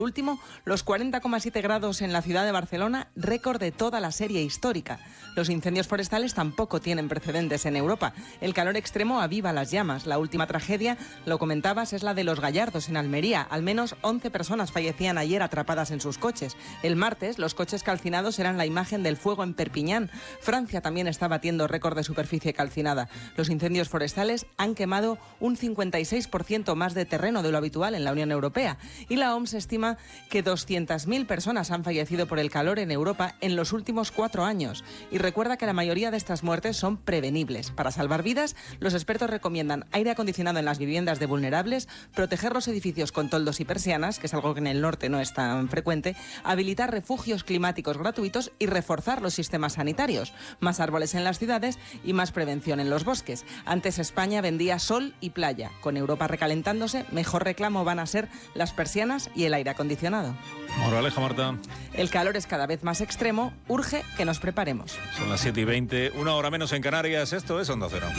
Último, los 40,7 grados en la ciudad de Barcelona, récord de toda la serie histórica. Los incendios forestales tampoco tienen precedentes en Europa. El calor extremo aviva las llamas. La última tragedia, lo comentabas, es la de Los Gallardos en Almería. Al menos 11 personas fallecían ayer atrapadas en sus coches. El martes, los coches calcinados eran la imagen del fuego en Perpiñán. Francia también está batiendo récord de superficie calcinada. Los incendios forestales han quemado un 56% más de terreno de lo habitual en la Unión Europea. Y la OMS estima que 200.000 personas han fallecido por el calor en Europa en los últimos 4 años. Y recuerda que la mayoría de estas muertes son prevenibles. Para salvar vidas, los expertos recomiendan aire acondicionado en las viviendas de vulnerables, proteger los edificios con toldos y persianas, que es algo que en el norte no es tan frecuente, habilitar refugios climáticos gratuitos y reforzar los sistemas sanitarios. Más árboles en las ciudades y más prevención en los bosques. Antes España vendía sol y playa. Con Europa recalentándose, mejor reclamo van a ser las persianas y el aire acondicionado. Moraleja, Marta. El calor es cada vez más extremo, urge que nos preparemos. Son las 7:20, una hora menos en Canarias. Esto es Onda Cero.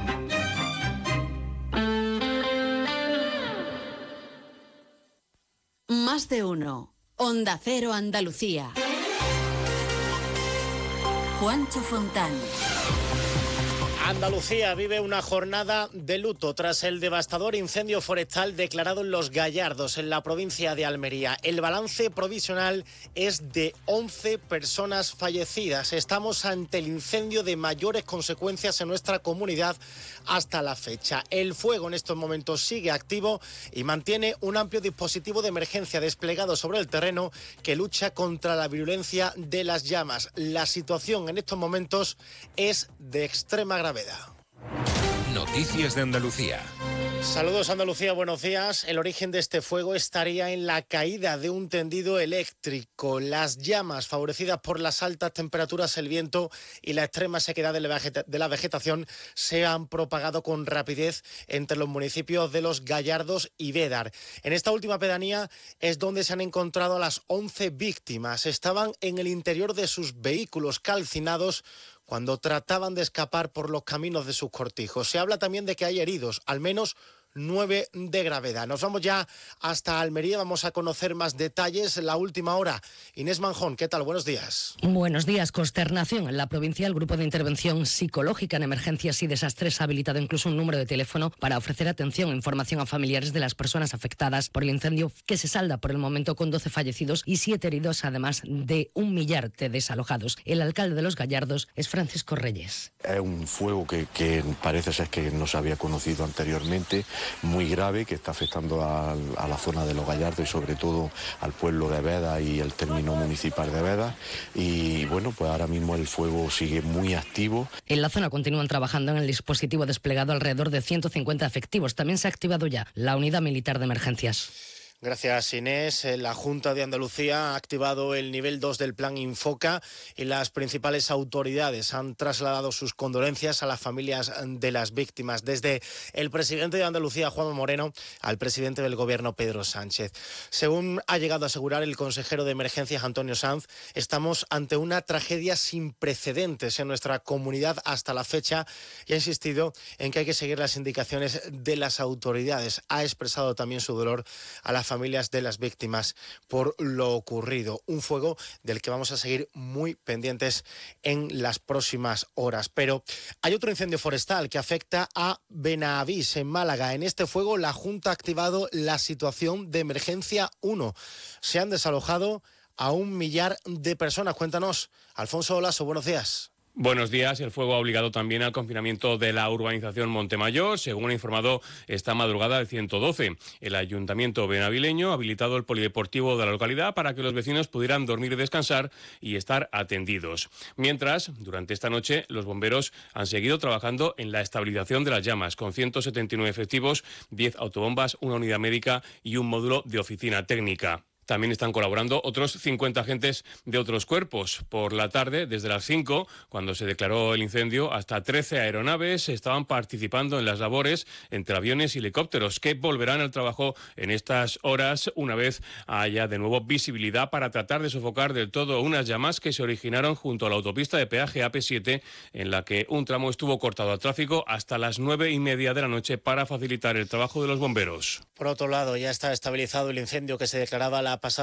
Más de uno. Onda Cero Andalucía. Juancho Fontán. Andalucía vive una jornada de luto tras el devastador incendio forestal declarado en Los Gallardos, en la provincia de Almería. El balance provisional es de 11 personas fallecidas. Estamos ante el incendio de mayores consecuencias en nuestra comunidad hasta la fecha. El fuego en estos momentos sigue activo y mantiene un amplio dispositivo de emergencia desplegado sobre el terreno que lucha contra la virulencia de las llamas. La situación en estos momentos es de extrema gravedad. Noticias de Andalucía. Saludos Andalucía, buenos días. El origen de este fuego estaría en la caída de un tendido eléctrico. Las llamas, favorecidas por las altas temperaturas, el viento y la extrema sequedad de la vegetación, se han propagado con rapidez entre los municipios de Los Gallardos y Bédar. En esta última pedanía es donde se han encontrado a las 11 víctimas. Estaban en el interior de sus vehículos calcinados cuando trataban de escapar por los caminos de sus cortijos. Se habla también de que hay heridos, al menos 9 de gravedad. Nos vamos ya hasta Almería, vamos a conocer más detalles. La última hora. Inés Manjón, ¿qué tal? Buenos días. Buenos días. Consternación en la provincia. El Grupo de Intervención Psicológica en Emergencias y Desastres ha habilitado incluso un número de teléfono para ofrecer atención e información a familiares de las personas afectadas por el incendio, que se salda por el momento con 12 fallecidos y 7 heridos, además de 1 millar de desalojados. El alcalde de Los Gallardos es Francisco Reyes. Es un fuego que parece ser que no se había conocido anteriormente, muy grave, que está afectando a la zona de Los Gallardos y sobre todo al pueblo de Bédar y el término municipal de Bédar. Y bueno, pues ahora mismo el fuego sigue muy activo. En la zona continúan trabajando en el dispositivo desplegado alrededor de 150 efectivos. También se ha activado ya la unidad militar de emergencias. Gracias, Inés. La Junta de Andalucía ha activado el nivel 2 del plan Infoca y las principales autoridades han trasladado sus condolencias a las familias de las víctimas, desde el presidente de Andalucía, Juanma Moreno, al presidente del Gobierno, Pedro Sánchez. Según ha llegado a asegurar el consejero de Emergencias, Antonio Sanz, estamos ante una tragedia sin precedentes en nuestra comunidad hasta la fecha y ha insistido en que hay que seguir las indicaciones de las autoridades. Ha expresado también su dolor a la familias de las víctimas por lo ocurrido. Un fuego del que vamos a seguir muy pendientes en las próximas horas. Pero hay otro incendio forestal que afecta a Benavís, en Málaga. En este fuego la Junta ha activado la situación de emergencia 1. Se han desalojado a 1 millar de personas. Cuéntanos, Alfonso Olaso, buenos días. Buenos días. El fuego ha obligado también al confinamiento de la urbanización Montemayor, según ha informado esta madrugada el 112. El ayuntamiento benavileño ha habilitado el polideportivo de la localidad para que los vecinos pudieran dormir y descansar y estar atendidos. Mientras, durante esta noche, los bomberos han seguido trabajando en la estabilización de las llamas, con 179 efectivos, 10 autobombas, una unidad médica y un módulo de oficina técnica. También están colaborando otros 50 agentes de otros cuerpos. Por la tarde, desde las 5, cuando se declaró el incendio, hasta 13 aeronaves estaban participando en las labores entre aviones y helicópteros, que volverán al trabajo en estas horas una vez haya de nuevo visibilidad para tratar de sofocar del todo unas llamas que se originaron junto a la autopista de peaje AP7, en la que un tramo estuvo cortado al tráfico hasta las 9:30 de la noche para facilitar el trabajo de los bomberos. Por otro lado, ya está estabilizado el incendio que se declaraba a la pasada